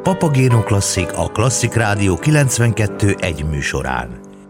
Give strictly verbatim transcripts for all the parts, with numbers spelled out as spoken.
Papagéno Klasszik a Klasszik Rádió kilencvenkettő egy műsorán.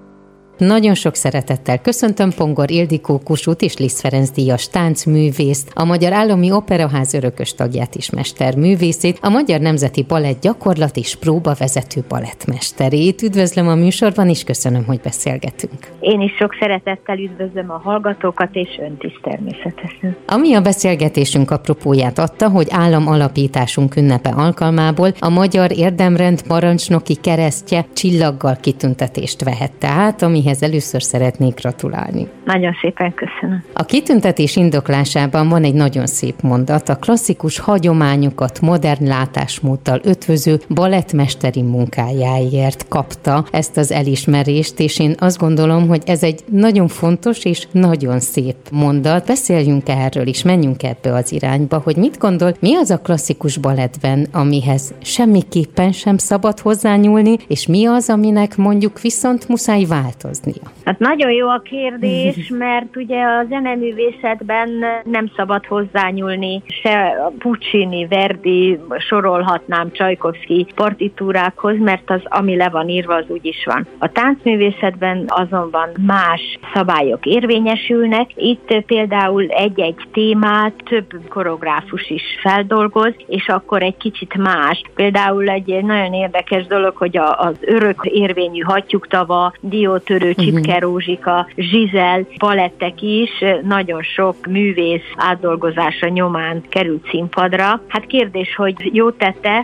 Nagyon sok szeretettel köszöntöm Pongor Ildikó Kossuth és Liszt Ferenc díjas táncművészt, a Magyar Állami Operaház örökös tagját is, mesterművészét, a Magyar Nemzeti Balett gyakorlat és próbavezető balettmesterét. Üdvözlöm a műsorban, és köszönöm, hogy beszélgetünk. Én is sok szeretettel üdvözlöm a hallgatókat, és önt is természetesen. Ami a beszélgetésünk apropóját adta, hogy államalapításunk ünnepe alkalmából a Magyar Érdemrend parancsnoki keresztje csillaggal kitüntetést vehette át, amihez először szeretnék gratulálni. Nagyon szépen köszönöm. A kitüntetés indoklásában van egy nagyon szép mondat: a klasszikus hagyományokat modern látásmóddal ötvöző balettmesteri munkájáért kapta ezt az elismerést, és én azt gondolom, hogy ez egy nagyon fontos és nagyon szép mondat. Beszéljünk erről is, menjünk ebbe az irányba, hogy mit gondol, mi az a klasszikus balettben, amihez semmiképpen sem szabad hozzányúlni, és mi az, aminek mondjuk viszont muszáj változnia? Hát nagyon jó a kérdés, mert ugye a zeneművészetben nem szabad hozzányúlni se a Puccini, Verdi, sorolhatnám Csajkovszky partitúrákhoz, mert az, ami le van írva, az úgy is van. A táncművészetben azonban más szabályok érvényesülnek. Itt például egy-egy témát több koreográfus is feldolgoz, és akkor egy kicsit más. Például egy nagyon érdekes dolog, hogy az örök érvényű Hattyúktava, Diótörő, Csipke Rózsika, Zsizel balettek is nagyon sok művész átdolgozása nyomán került színpadra. Hát kérdés, hogy jót tette,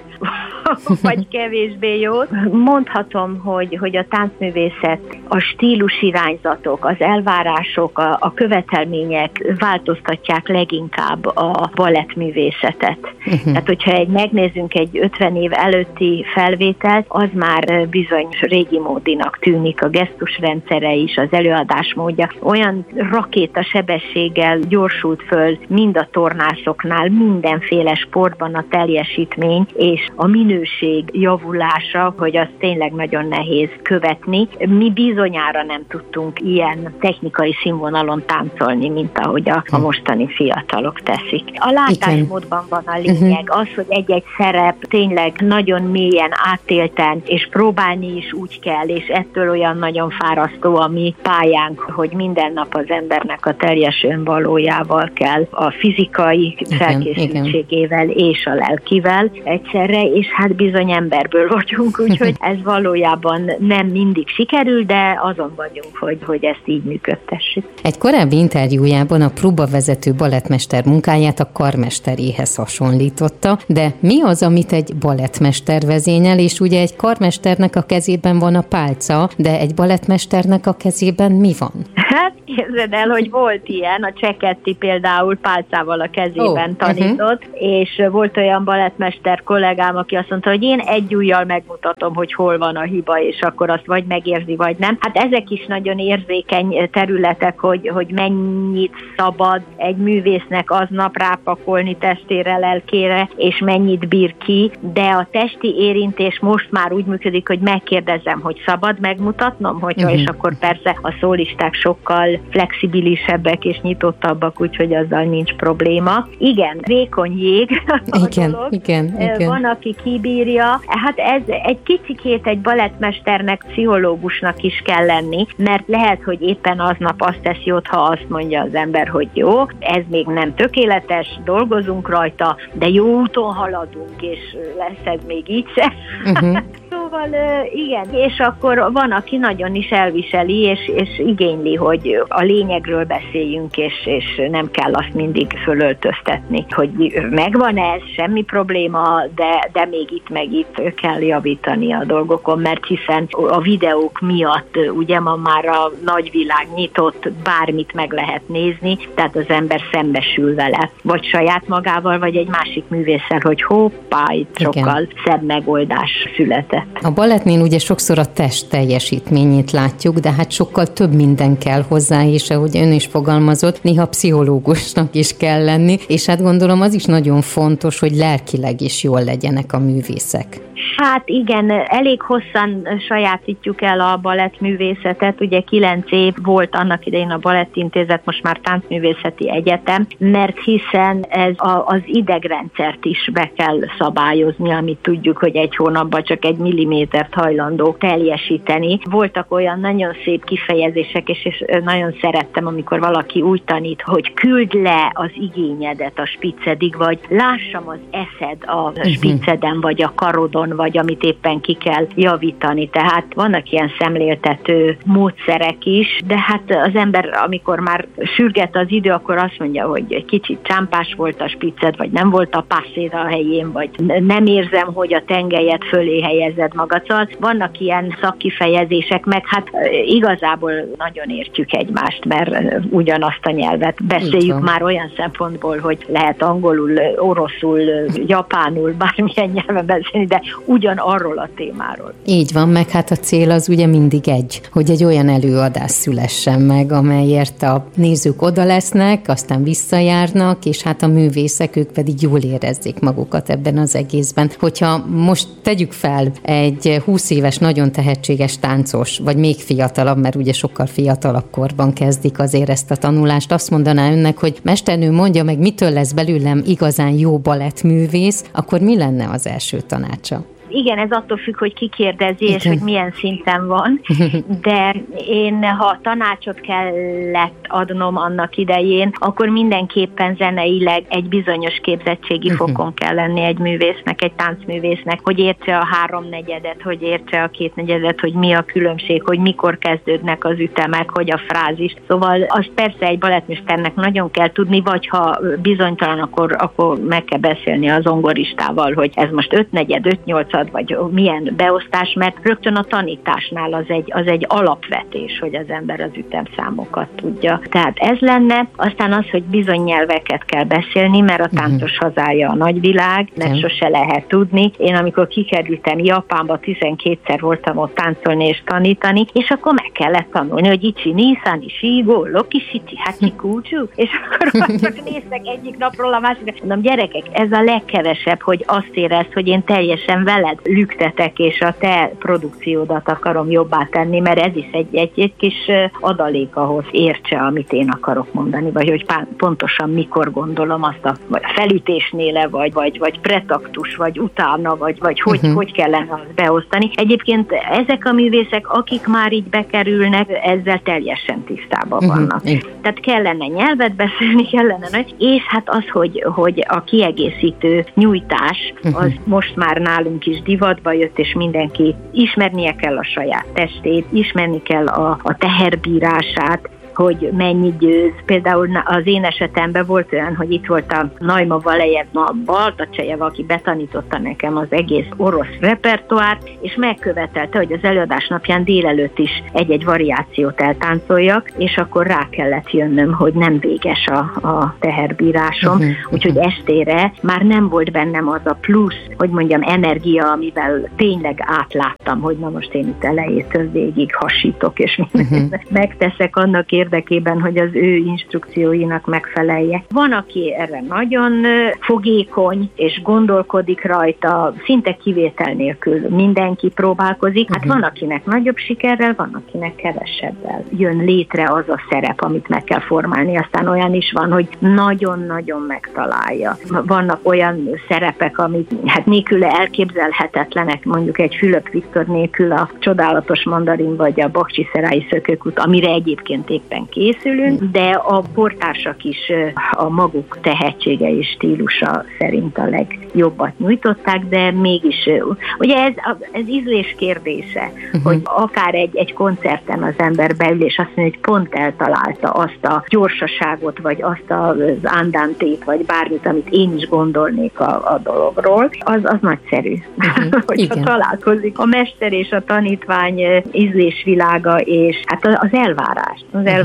vagy kevésbé jót. Mondhatom, hogy, hogy a táncművészet, a stílus irányzatok, az elvárások, a, a követelmények változtatják leginkább a balettművészetet. Uh-huh. Tehát, hogyha egy, megnézzünk egy ötven év előtti felvételt, az már bizony régi módinak tűnik, a gesztusrendszere is, az előadásmódja olyan rakétasebességgel gyorsult föl mind a tornászoknál, mindenféle sportban a teljesítmény és a minőség javulása, hogy az tényleg nagyon nehéz követni. Mi bizonyára nem tudtunk ilyen technikai színvonalon táncolni, mint ahogy a, a mostani fiatalok teszik. A látásmódban van a lényeg, az, hogy egy-egy szerep tényleg nagyon mélyen átélten, és próbálni is úgy kell, és ettől olyan nagyon fárasztó a mi pályánk, hogy minden nap az embernek a teljes önvalójával kell, a fizikai felkészültségével és a lelkivel egyszerre, és hát bizony emberből vagyunk, úgyhogy ez valójában nem mindig sikerül, de azon vagyunk, hogy, hogy ezt így működtessük. Egy korábbi interjújában a próbavezető balettmester munkáját a karmesteréhez hasonlította, de mi az, amit egy balettmester vezényel, és ugye egy karmesternek a kezében van a pálca, de egy balettmesternek a kezében mi van? Hát képzeld el, hogy volt ilyen, a Cseketti például pálcával a kezében oh, tanított, uh-huh. és volt olyan balettmester kollégám, aki azt mondta, hogy én egy ujjal megmutatom, hogy hol van a hiba, és akkor azt vagy megérzi, vagy nem. Hát ezek is nagyon érzékeny területek, hogy, hogy mennyit szabad egy művésznek aznap rápakolni testére, lelkére, és mennyit bír ki, de a testi érintés most már úgy működik, hogy megkérdezem, hogy szabad megmutatnom, hogyha, uh-huh. és akkor persze a szólisták sokkal flexibilisebbek és nyitottabbak, úgyhogy azzal nincs probléma. Igen, vékony jég a igen, dolog. Igen, igen. Van, aki kibírja. Hát ez egy kicsikét egy balettmesternek, pszichológusnak is kell lenni, mert lehet, hogy éppen aznap azt teszi jót, ha azt mondja az ember, hogy jó, ez még nem tökéletes, dolgozunk rajta, de jó úton haladunk, és lesz ez még így se. Uh-huh. Szóval igen, és akkor van, aki nagyon is elviseli, és, és igényli, hogy a lényegről beszéljünk, és, és nem kell azt mindig fölöltöztetni, hogy megvan ez, semmi probléma, de, de még itt meg itt kell javítani a dolgokon, mert hiszen a videók miatt ugye ma már a nagyvilág nyitott, bármit meg lehet nézni, tehát az ember szembesül vele, vagy saját magával, vagy egy másik művésszel, hogy hoppá, itt igen. sokkal szebb megoldás született. A balettnél ugye sokszor a test teljesítményét látjuk, de hát sokkal több minden kell hozzá, és ahogy ön is fogalmazott, néha pszichológusnak is kell lenni, és hát gondolom az is nagyon fontos, hogy lelkileg is jól legyenek a művészek. Hát igen, elég hosszan sajátítjuk el a balettművészetet, ugye kilenc év volt annak idején a Balettintézet, most már Táncművészeti Egyetem, mert hiszen ez a, az idegrendszert is be kell szabályozni, amit tudjuk, hogy egy hónapban csak egy millimétert hajlandó teljesíteni. Voltak olyan nagyon szép kifejezések, és, és nagyon szerettem, amikor valaki úgy tanít, hogy küld le az igényedet a spiccedig, vagy lássam az eszed a spicceden, vagy a karodon, vagy amit éppen ki kell javítani. Tehát vannak ilyen szemléltető módszerek is, de hát az ember, amikor már sürget az idő, akkor azt mondja, hogy egy kicsit csámpás volt a spicced, vagy nem volt a passzéd a helyén, vagy nem érzem, hogy a tengelyet fölé helyezed magad. Szóval vannak ilyen szakkifejezések, meg hát igazából nagyon értjük egymást, mert ugyanazt a nyelvet beszéljük már olyan szempontból, hogy lehet angolul, oroszul, japánul, bármilyen nyelven beszélni, de ugyanarról a témáról. Így van, meg hát a cél az ugye mindig egy, hogy egy olyan előadás szülessen meg, amelyért a nézők oda lesznek, aztán visszajárnak, és hát a művészek, ők pedig jól érezzék magukat ebben az egészben. Hogyha most tegyük fel egy húsz éves, nagyon tehetséges táncos, vagy még fiatalabb, mert ugye sokkal fiatalabb korban kezdik azért ezt a tanulást, azt mondaná önnek, hogy mesternő, mondja meg, mitől lesz belőlem igazán jó balettművész, akkor mi lenne az első tanácsa? Igen, ez attól függ, hogy ki kérdezi, és hogy milyen szinten van, de én, ha tanácsot kellett adnom annak idején, akkor mindenképpen zeneileg egy bizonyos képzettségi fokon kell lenni egy művésznek, egy táncművésznek, hogy értse a háromnegyedet, hogy értse a kétnegyedet, hogy mi a különbség, hogy mikor kezdődnek az ütemek, hogy a frázis. Szóval azt persze egy balettmesternek nagyon kell tudni, vagy ha bizonytalan, akkor, akkor meg kell beszélni az zongoristával, hogy ez most ötnegyed, ötnyolc vagy milyen beosztás, mert rögtön a tanításnál az egy, az egy alapvetés, hogy az ember az ütemszámokat tudja. Tehát ez lenne, aztán az, hogy bizony nyelveket kell beszélni, mert a táncos hazája a nagyvilág, mert sose lehet tudni. Én amikor kikerültem Japánba, tizenkétszer voltam ott táncolni és tanítani, és akkor meg kellett tanulni, hogy ichi, nisani, shigo, loki, shichi, hachi, kuchu, és akkor csak néztek egyik napról a másikra. Mondom, gyerekek, ez a legkevesebb, hogy azt érezd, hogy én teljesen veled lüktetek, és a te produkciódat akarom jobbá tenni, mert ez is egy, egy, egy kis adalék ahhoz értse, amit én akarok mondani, vagy hogy pontosan mikor gondolom azt a felütésnél, vagy, vagy, vagy pretaktus, vagy utána, vagy, vagy hogy, uh-huh. hogy kellene azt beosztani. Egyébként ezek a művészek, akik már így bekerülnek, ezzel teljesen tisztában uh-huh. vannak. Uh-huh. Tehát kellene nyelvet beszélni, kellene, és hát az, hogy, hogy a kiegészítő nyújtás, uh-huh. az most már nálunk is divatba jött, és mindenki ismernie kell a saját testét, ismerni kell a, a teherbírását, hogy mennyi győz. Például az én esetemben volt olyan, hogy itt volt a Naima Valejevna Baltacsejeva, aki betanította nekem az egész orosz repertoárt, és megkövetelte, hogy az előadás napján délelőtt is egy-egy variációt eltáncoljak, és akkor rá kellett jönnöm, hogy nem véges a, a teherbírásom, uh-huh, úgyhogy uh-huh. estére már nem volt bennem az a plusz, hogy mondjam, energia, amivel tényleg átláttam, hogy na most én itt elejétől végig hasítok, és uh-huh. megteszek annak érdekében, hogy az ő instrukcióinak megfeleljek. Van, aki erre nagyon fogékony, és gondolkodik rajta, szinte kivétel nélkül mindenki próbálkozik. Hát uh-huh. van, akinek nagyobb sikerrel, van, akinek kevesebbel jön létre az a szerep, amit meg kell formálni. Aztán olyan is van, hogy nagyon-nagyon megtalálja. Vannak olyan szerepek, amik hát nélküle elképzelhetetlenek, mondjuk egy Fülöp Viktor nélkül a Csodálatos Mandarin, vagy a Bakhcsiszerái Szökőkút, amire egyébként éppen készülünk, de a portársak is a maguk tehetsége és stílusa szerint a legjobbat nyújtották, de mégis, ugye ez, ez ízlés kérdése, uh-huh. hogy akár egy, egy koncerten az ember beül, és azt mondja, hogy pont eltalálta azt a gyorsaságot, vagy azt az andantét, vagy bármit, amit én is gondolnék a, a dologról, az, az nagyszerű. Uh-huh. Hogyha igen. találkozik a mester és a tanítvány ízlésvilága, és hát az elvárás. Az elvárás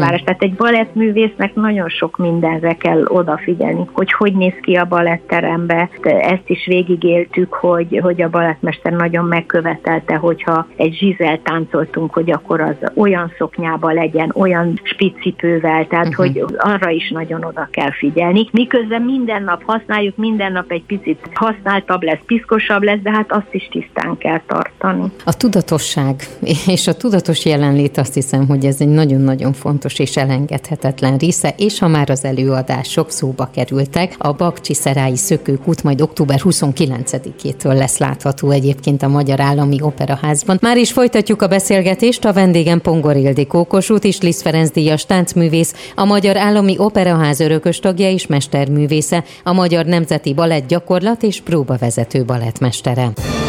elvárás. Uh-huh. Tehát egy balettművésznek nagyon sok mindenre kell odafigyelni, hogy hogy néz ki a baletterembe. Ezt is végigéltük, hogy, hogy a balettmester nagyon megkövetelte, hogyha egy zsizelt táncoltunk, hogy akkor az olyan szoknyába legyen, olyan spiccipővel, tehát uh-huh. hogy arra is nagyon oda kell figyelni. Miközben minden nap használjuk, minden nap egy picit használtabb lesz, piszkosabb lesz, de hát azt is tisztán kell tartani. A tudatosság és a tudatos jelenlét, azt hiszem, hogy ez egy nagyon-nagyon fontos és elengedhetetlen része, és ha már az előadások szóba kerültek, a Bakcsiszerái Szökőkút majd október huszonkilencedikétől lesz látható egyébként a Magyar Állami Operaházban. Már is folytatjuk a beszélgetést, a vendégem Pongor Ildikó, Kossuth és Liszt Ferenc díjas táncművész, a Magyar Állami Operaház örökös tagja és mesterművésze, a Magyar Nemzeti Balett gyakorlat és próbavezető balettmestere.